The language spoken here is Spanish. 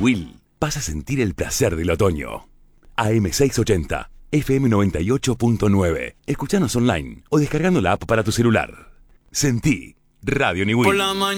Niwil, vas a sentir el placer del otoño. AM680, FM 98.9. Escuchanos online o descargando la app para tu celular. Sentí Radio Niwil.